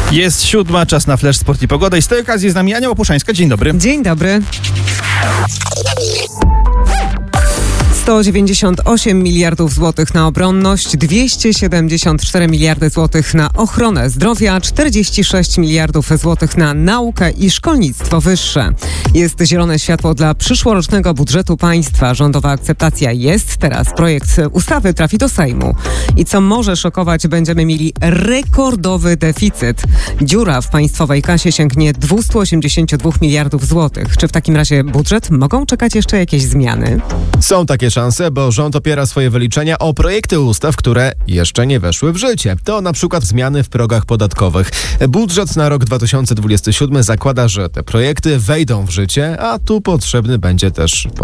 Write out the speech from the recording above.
Jest 7, czas na Flash Sport i Pogoda i z tej okazji z nami Ania Łopuszańska. Dzień dobry. Dzień dobry. 198 miliardów złotych na obronność, 274 miliardy złotych na ochronę zdrowia, 46 miliardów złotych na naukę i szkolnictwo wyższe. Jest zielone światło dla przyszłorocznego budżetu państwa. Rządowa akceptacja jest. Teraz projekt ustawy trafi do Sejmu. I co może szokować, będziemy mieli rekordowy deficyt. Dziura w państwowej kasie sięgnie 282 miliardów złotych. Czy w takim razie budżet mogą czekać jeszcze jakieś zmiany? Są takie szanse, bo rząd opiera swoje wyliczenia o projekty ustaw, które jeszcze nie weszły w życie. To na przykład zmiany w progach podatkowych. Budżet na rok 2027 zakłada, że te projekty wejdą w życie, a tu potrzebny będzie też